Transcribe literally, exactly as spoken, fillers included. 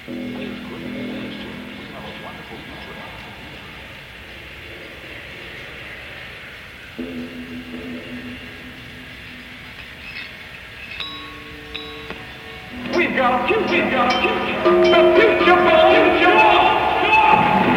We've got a future, we've got a future, the future belongs